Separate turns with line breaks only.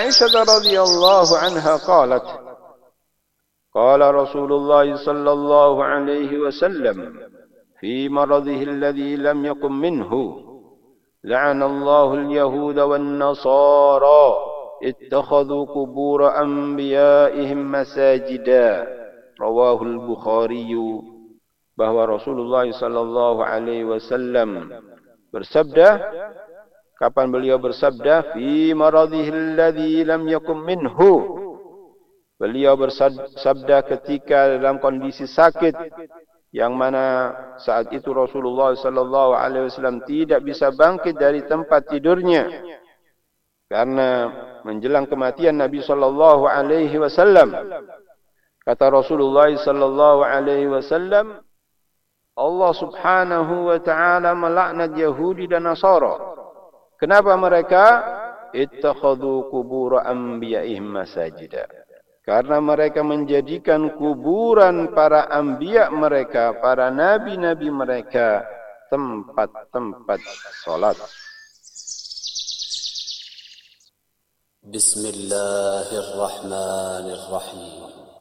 عائشة رضي الله عنها قالت قال رسول الله صلى الله عليه وسلم في مرضه الذي لم يقم منه لعن الله اليهود والنصارى اتخذوا قبور أنبيائهم مساجدا رواه البخاري. Bahwa Rasulullah sallallahu alaihi wasallam bersabda, kapan beliau bersabda, fi maradhihi alladhi lam yakum minhu, beliau bersabda ketika dalam kondisi sakit yang mana saat itu Rasulullah sallallahu alaihi wasallam tidak bisa bangkit dari tempat tidurnya karena menjelang kematian Nabi sallallahu alaihi wasallam. Kata Rasulullah sallallahu alaihi wasallam, Allah Subhanahu wa taala melaknat Yahudi dan Nasara. Kenapa mereka? Ittakhadhu qubur anbiya'ihim masajida. Karena mereka menjadikan kuburan para anbiya mereka, para nabi-nabi mereka, tempat-tempat salat.
Bismillahirrahmanirrahim.